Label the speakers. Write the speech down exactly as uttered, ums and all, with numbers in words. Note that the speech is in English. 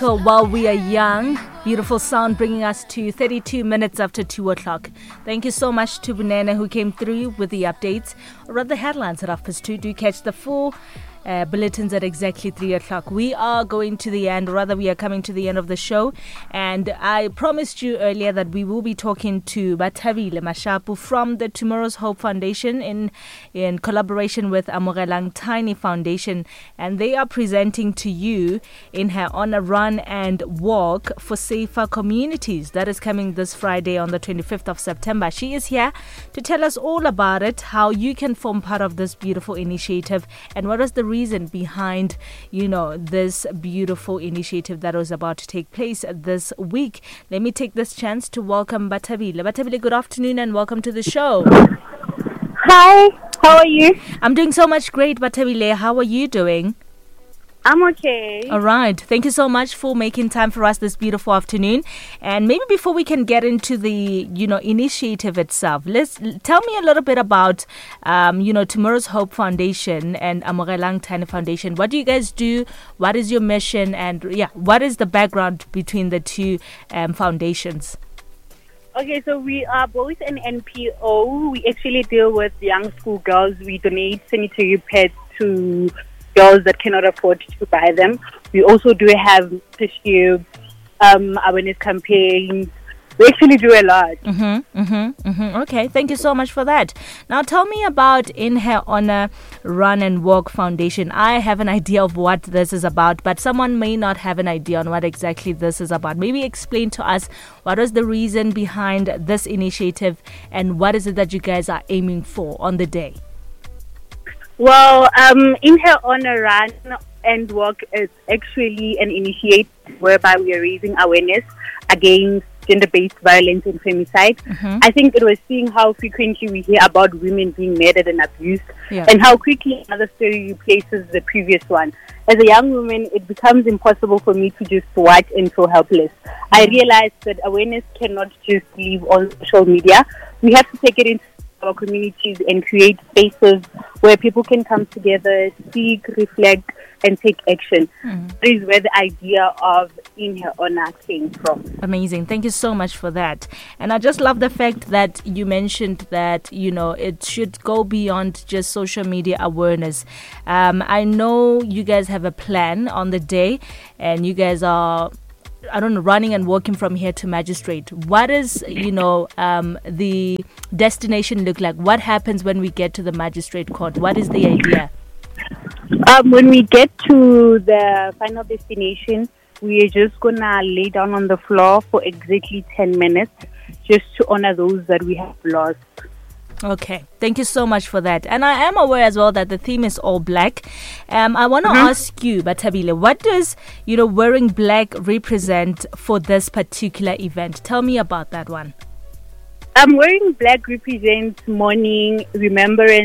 Speaker 1: So while we are young, beautiful sound bringing us to thirty-two minutes after two o'clock. Thank you so much to Bunene who came through with the updates. Or rather headlines at half past two. Do catch the full uh, bulletins at exactly three o'clock. We are going to the end, or rather we are coming to the end of the show. And I promised you earlier that we will be talking to Bathabile Mashapu from the Tomorrow's Hope Foundation in, in collaboration with Amorelang Tiny Foundation. And they are presenting to you in her honor run and walk for safer communities. That is coming this Friday on the twenty-fifth of September. She is here to tell us all about it, how you can form part of this beautiful initiative, and what is the reason behind, you know, this beautiful initiative that was about to take place this week. Let me take this chance to welcome Bathabile. Bathabile, good afternoon and welcome to the show.
Speaker 2: Hi, how are you?
Speaker 1: I'm doing so much great, Bathabile. How are you doing?
Speaker 2: I'm okay.
Speaker 1: All right. Thank you so much for making time for us this beautiful afternoon. And maybe before we can get into the, you know, initiative itself, let's tell me a little bit about, um, you know, Tomorrow's Hope Foundation and Amorelang Tiny Foundation. What do you guys do? What is your mission? And yeah, what is the background between the two um, foundations?
Speaker 2: Okay, so we are both an N P O. We actually deal with young school girls. We donate sanitary pads to girls that cannot afford to buy them. We also do have tissue um, awareness campaigns. We actually do a lot.
Speaker 1: Mm-hmm, mm-hmm, mm-hmm. Okay, thank you so much for that. Now tell me about In Her Honor Run and Walk Foundation. I have an idea of what this is about, but someone may not have an idea on what exactly this is about. Maybe explain to us what is the reason behind this initiative and what is it that you guys are aiming for on the day?
Speaker 2: Well, um, In Her Honor Run and Walk is actually an initiative whereby we are raising awareness against gender-based violence and femicide. Mm-hmm. I think it was seeing how frequently we hear about women being murdered and abused, yeah, and how quickly another story replaces the previous one. As a young woman, it becomes impossible for me to just watch and feel helpless. Mm-hmm. I realized that awareness cannot just live on social media. We have to take it into our communities and create spaces where people can come together, speak, reflect, and take action. Mm. That is where the idea of In Her Honor came from.
Speaker 1: Amazing. Thank you so much for that. And I just love the fact that you mentioned that, you know, it should go beyond just social media awareness. Um, I know you guys have a plan on the day and you guys are, I don't know, running and walking from here to Magistrate. What is, you know, um, the destination look like? What happens when we get to the Magistrate Court? What is the idea?
Speaker 2: Um, when we get to the final destination, we are just going to lay down on the floor for exactly ten minutes just to honor those that we have lost.
Speaker 1: Okay, thank you so much for that. And I am aware as well that the theme is all black. Um, I want to mm-hmm. ask you, Bathabile, what does, you know, wearing black represent for this particular event? Tell me about that one.
Speaker 2: Um, wearing black represents mourning, remembrance,